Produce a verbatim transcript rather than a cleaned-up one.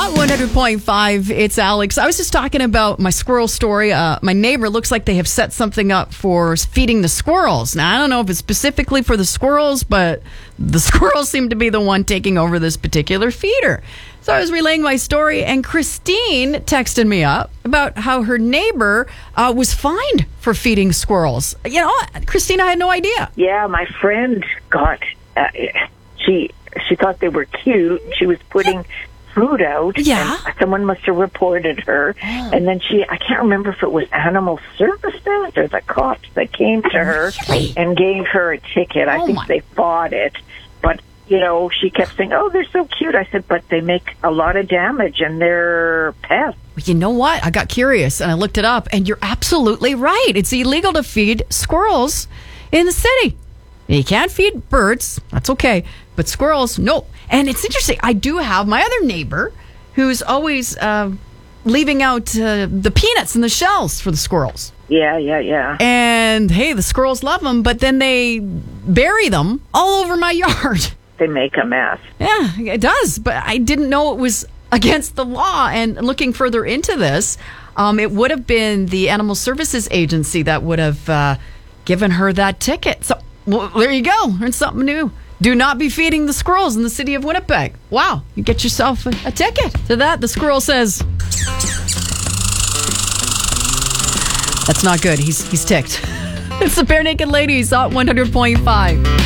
Hot one hundred point five, it's Alex. I was just talking about my squirrel story. Uh, my neighbor looks like they have set something up for feeding the squirrels. Now, I don't know if it's specifically for the squirrels, but the squirrels seem to be the one taking over this particular feeder. So I was relaying my story, and Christine texted me up about how her neighbor uh, was fined for feeding squirrels. You know, Christine, I had no idea. Yeah, my friend got, uh, she she thought they were cute. She was putting food out. Yeah. And someone must have reported her. Oh. And then she, I can't remember if it was Animal Services or the cops that came to her really? and gave her a ticket. I oh think my. they fought it. But, you know, she kept saying, oh, they're so cute. I said, but they make a lot of damage and they're pests. You know what? I got curious and I looked it up, and you're absolutely right. It's illegal to feed squirrels in the city. You can't feed birds. That's okay. But squirrels, no. And it's interesting. I do have my other neighbor who's always uh, leaving out uh, the peanuts and the shells for the squirrels. Yeah, yeah, yeah. And, hey, the squirrels love them, but then they bury them all over my yard. They make a mess. Yeah, it does. But I didn't know it was against the law. And looking further into this, um, it would have been the Animal Services Agency that would have uh, given her that ticket. So well, there you go. Learn something new. Do not be feeding the squirrels in the city of Winnipeg. Wow. You get yourself a, a ticket. To that, the squirrel says, that's not good. He's, he's ticked. It's the Bare Naked Ladies, Hot one hundred point five.